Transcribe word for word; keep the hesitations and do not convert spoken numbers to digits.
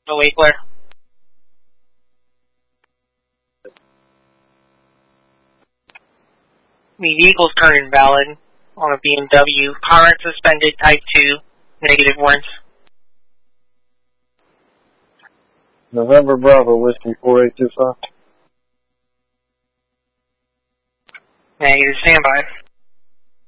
No wait, Blair. The vehicle's turned invalid on a B M W. Current suspended type two, negative warrants. November Bravo, Whiskey four eight two five. Negative, standby.